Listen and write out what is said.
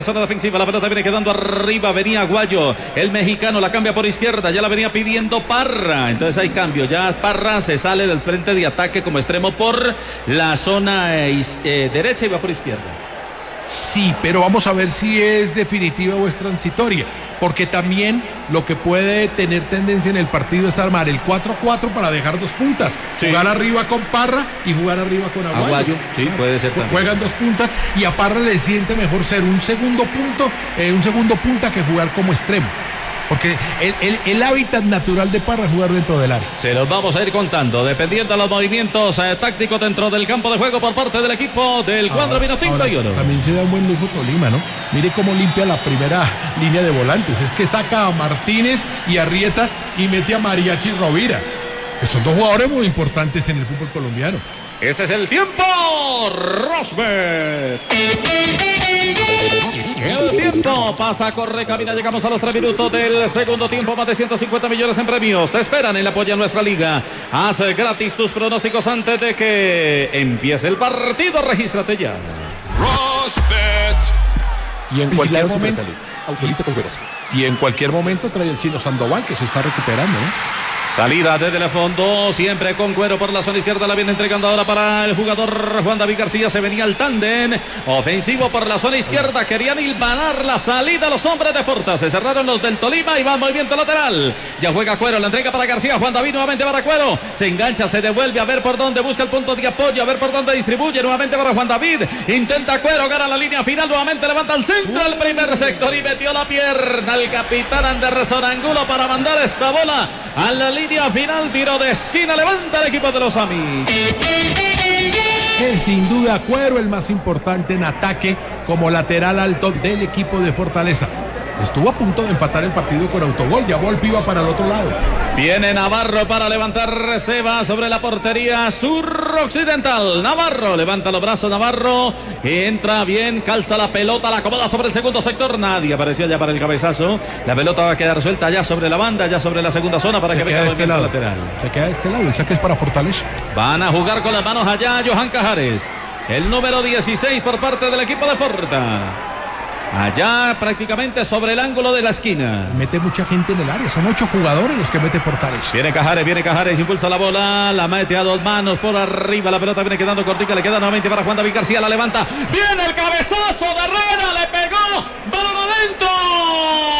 Zona defensiva, la pelota viene quedando arriba, venía Aguayo, el mexicano la cambia por izquierda, ya la venía pidiendo Parra, entonces hay cambio, ya Parra se sale del frente de ataque como extremo por la zona derecha y va por izquierda. Sí, pero vamos a ver si es definitiva o es transitoria, porque también lo que puede tener tendencia en el partido es armar el 4-4 para dejar dos puntas, sí. Jugar arriba con Parra y jugar arriba con Aguayo. Sí, puede ser también. Juegan dos puntas y a Parra le siente mejor ser un segundo punta que jugar como extremo. Porque el hábitat natural de Parra es jugar dentro del área. Se los vamos a ir contando, dependiendo de los movimientos tácticos dentro del campo de juego por parte del equipo del cuadro vinotinto y oro. También se da un buen lujo Tolima, ¿no? Mire cómo limpia la primera línea de volantes. Es que saca a Martínez y Arrieta y mete a Mariachi Rovira. Que son dos jugadores muy importantes en el fútbol colombiano. Este es el tiempo, Rosberg. El tiempo pasa, corre, camina, llegamos a los 3 minutos del segundo tiempo, más de 150 millones en premios. Te esperan en el apoyo a nuestra liga. Haz gratis tus pronósticos antes de que empiece el partido. Regístrate ya. Rosberg. Y en cualquier momento, autoriza con juegos. Y en cualquier momento trae el chino Sandoval, que se está recuperando, ¿no? Salida desde el fondo, siempre con Cuero por la zona izquierda, la viene entregando ahora para el jugador Juan David García, se venía el tándem ofensivo por la zona izquierda, querían hilvanar la salida los hombres de Forta, se cerraron los del Tolima y va movimiento lateral, ya juega Cuero, la entrega para García, Juan David nuevamente para Cuero, se engancha, se devuelve a ver por dónde busca el punto de apoyo, a ver por dónde distribuye, nuevamente para Juan David, intenta Cuero, gana la línea final, nuevamente levanta al centro el primer sector y metió la pierna el capitán Anderson Angulo para mandar esa bola a la línea final, tiro de esquina, levanta el equipo de los AMI. Sin duda Cuero el más importante en ataque como lateral alto del equipo de Fortaleza. Estuvo a punto de empatar el partido con autogol, ya Volpi iba para el otro lado. Viene Navarro para levantar reserva sobre la portería suroccidental. Navarro levanta los brazos, Navarro entra bien, calza la pelota, la acomoda sobre el segundo sector. Nadie apareció ya para el cabezazo. La pelota va a quedar suelta ya sobre la banda, ya sobre la segunda zona para que venga el movimiento lateral. Se queda de este lado, el saque es para Fortaleza. Van a jugar con las manos allá Johan Cajares, el número 16 por parte del equipo de Forta. Allá prácticamente sobre el ángulo de la esquina. Mete mucha gente en el área, son 8 jugadores los que mete Fortaleza. Viene Cajares, impulsa la bola, la mete a dos manos por arriba, la pelota viene quedando cortica, le queda nuevamente para Juan David García, la levanta, viene el cabezazo de Herrera, le pegó, balón adentro.